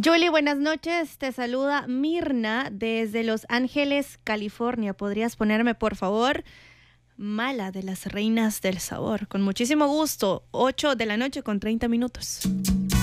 Julie, buenas noches. Te saluda Mirna desde Los Ángeles, California. ¿Podrías ponerme, por favor, Mala de las Reinas del Sabor? Con muchísimo gusto. 8 de la noche con 30 minutos.